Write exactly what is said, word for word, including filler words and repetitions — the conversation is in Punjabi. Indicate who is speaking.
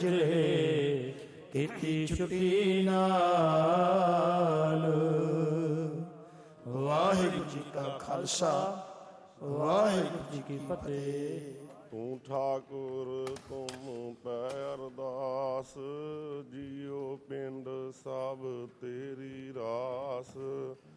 Speaker 1: ਰੇ ਕੀਤੀ ਛੁੱਟੀ ਨਾਲ। ਵਾਹਿਗੁਰੂ ਜੀ ਕਾ ਖਾਲਸਾ, ਵਾਹਿਗੁਰੂ ਜੀ ਕੀ ਫਤਿਹ।
Speaker 2: ਤੂੰ ਠਾਕੁਰ ਤੁਮ ਪੈ ਅਰਦਾਸ, ਜੀਉ ਪਿੰਡ ਸਭ ਤੇਰੀ ਰਾਸ।